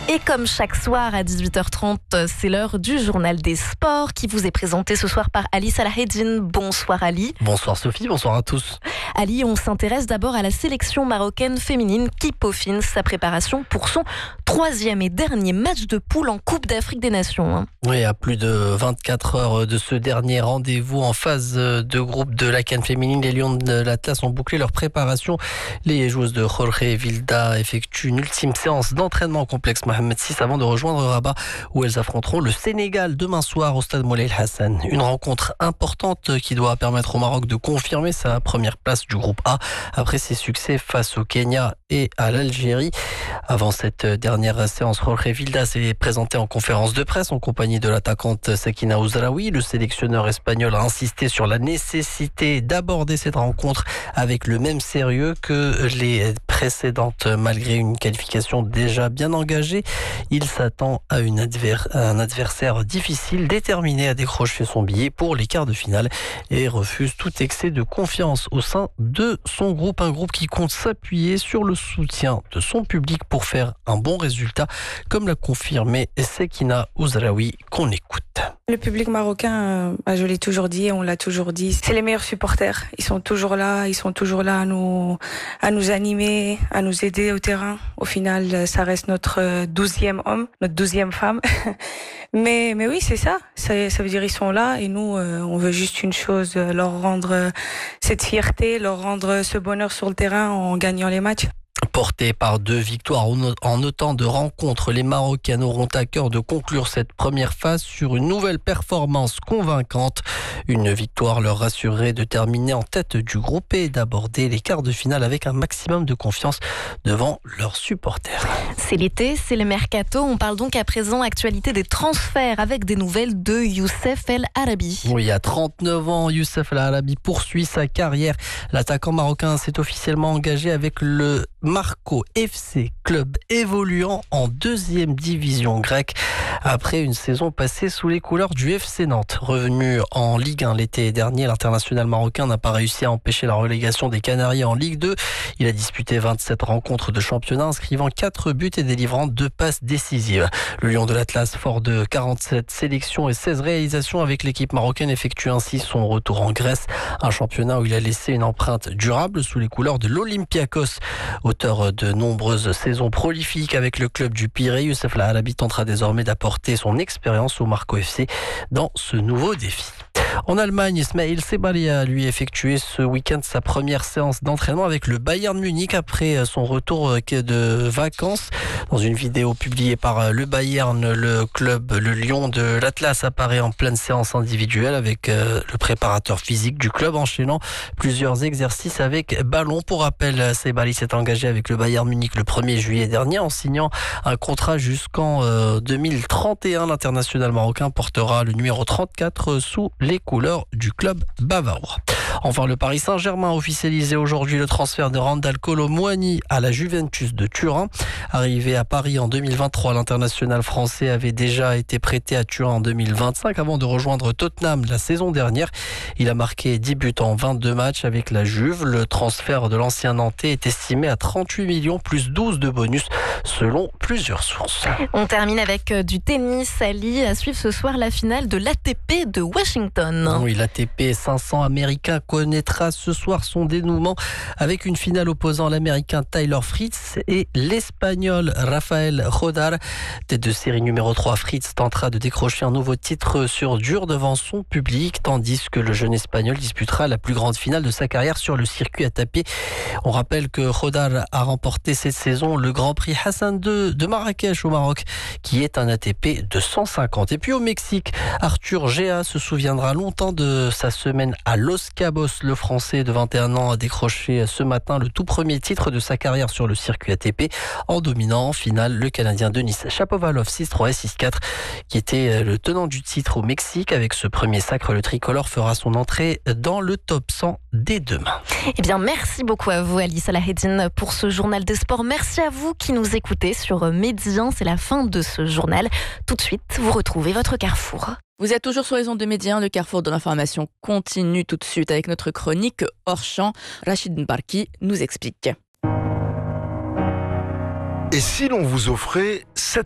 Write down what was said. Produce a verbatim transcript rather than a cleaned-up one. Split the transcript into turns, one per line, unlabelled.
Et comme chaque soir à dix-huit heures trente, c'est l'heure du journal des sports qui vous est présenté ce soir par Ali Salaheddine. Bonsoir Ali.
Bonsoir Sophie, bonsoir à tous.
Ali, on s'intéresse d'abord à la sélection marocaine féminine qui peaufine sa préparation pour son troisième et dernier match de poule en Coupe d'Afrique des Nations.
Oui, à plus de vingt-quatre heures de ce dernier rendez-vous en phase de groupe de la CAN féminine, les Lions de l'Atlas ont bouclé leur préparation. Les joueuses de Jorge Vilda effectuent une ultime séance d'entraînement au complexe Mohamed six avant de rejoindre Rabat où elles affronteront le Sénégal demain soir au stade Moulay El Hassan. Une rencontre importante qui doit permettre au Maroc de confirmer sa première place du groupe A après ses succès face au Kenya et à l'Algérie. Avant cette dernière séance, Jorge Vilda s'est présenté en conférence de presse en compagnie de l'attaquante Sakina Ouzraoui. Le sélectionneur espagnol a insisté sur la nécessité d'aborder cette rencontre avec le même sérieux que les précédentes. Malgré une qualification déjà bien engagée, il s'attend à, une adver- à un adversaire difficile, déterminé à décrocher son billet pour les quarts de finale et refuse tout excès de confiance au sein de son groupe. Un groupe qui compte s'appuyer sur le soutien de son public pour faire un bon résultat, comme l'a confirmé Sakina Ouzraoui, qu'on écoute.
Le public marocain, bah, je l'ai toujours dit, on l'a toujours dit, c'est les meilleurs supporters. Ils sont toujours là, ils sont toujours là à nous, à nous animer, à nous aider au terrain. Au final, ça reste notre douzième homme, notre douzième femme. mais, mais oui, c'est ça. ça. Ça veut dire ils sont là et nous, euh, on veut juste une chose, leur rendre cette fierté, leur rendre ce bonheur sur le terrain en gagnant les matchs.
Portés par deux victoires en autant de rencontres, les Marocaines auront à cœur de conclure cette première phase sur une nouvelle performance convaincante. Une victoire leur rassurerait de terminer en tête du groupe et d'aborder les quarts de finale avec un maximum de confiance devant leurs supporters.
C'est l'été, c'est le mercato. On parle donc à présent actualité des transferts avec des nouvelles de Youssef El Arabi.
Oui, à trente-neuf ans, Youssef El Arabi poursuit sa carrière. L'attaquant marocain s'est officiellement engagé avec le Marco F C, club évoluant en deuxième division grecque après une saison passée sous les couleurs du F C Nantes. Revenu en Ligue un l'été dernier, l'international marocain n'a pas réussi à empêcher la relégation des Canaries en Ligue deux. Il a disputé vingt-sept rencontres de championnat, inscrivant quatre buts et délivrant deux passes décisives. Le Lion de l'Atlas, fort de quarante-sept sélections et seize réalisations avec l'équipe marocaine, effectue ainsi son retour en Grèce, un championnat où il a laissé une empreinte durable sous les couleurs de l'Olympiakos. Auteur de nombreuses saisons prolifiques avec le club du Pirée, Youssef El Arabi tentera désormais d'apporter son expérience au Marco F C dans ce nouveau défi. En Allemagne, Ismail Sebali a lui effectué ce week-end sa première séance d'entraînement avec le Bayern Munich après son retour de vacances. Dans une vidéo publiée par le Bayern, le club, le Lion de l'Atlas apparaît en pleine séance individuelle avec le préparateur physique du club enchaînant plusieurs exercices avec ballon. Pour rappel, Sebali s'est engagé avec le Bayern Munich le premier juillet dernier en signant un contrat jusqu'en deux mille trente et un. L'international marocain portera le numéro trente-quatre sous les couleurs du club bavarois. Enfin, le Paris Saint-Germain a officialisé aujourd'hui le transfert de Randal Kolo Muani à la Juventus de Turin. Arrivé à Paris en deux mille vingt-trois, l'international français avait déjà été prêté à Turin en deux mille vingt-cinq avant de rejoindre Tottenham la saison dernière. Il a marqué dix buts en vingt-deux matchs avec la Juve. Le transfert de l'ancien Nantais est estimé à trente-huit millions plus douze de bonus selon plusieurs sources.
On termine avec du tennis. Ali, à suivre ce soir la finale de l'A T P de Washington.
Oui, l'A T P cinq cents américain connaîtra ce soir son dénouement avec une finale opposant l'américain Tyler Fritz et l'espagnol Rafael Rodar. Tête de série numéro trois, Fritz tentera de décrocher un nouveau titre sur dur devant son public, tandis que le jeune espagnol disputera la plus grande finale de sa carrière sur le circuit à taper. On rappelle que Rodar a remporté cette saison le Grand Prix Hassan deux de Marrakech au Maroc, qui est un A T P de cent cinquante. Et puis au Mexique, Arthur Gea se souviendra longtemps de sa semaine à Los Cabos. Le Français de vingt et un ans a décroché ce matin le tout premier titre de sa carrière sur le circuit A T P en dominant en finale le Canadien Denis Shapovalov six trois et six quatre qui était le tenant du titre au Mexique. Avec ce premier sacre, le tricolore fera son entrée dans le top cent dès demain.
Eh bien, merci beaucoup à vous, Ali Salaheddine, pour ce journal des sports. Merci à vous qui nous écoutez sur Médian. C'est la fin de ce journal. Tout de suite, vous retrouvez votre Carrefour.
Vous êtes toujours sur les ondes de Médian. Le Carrefour de l'information continue tout de suite avec notre chronique hors champ. Rachid Mbarki nous explique.
Et si l'on vous offrait cette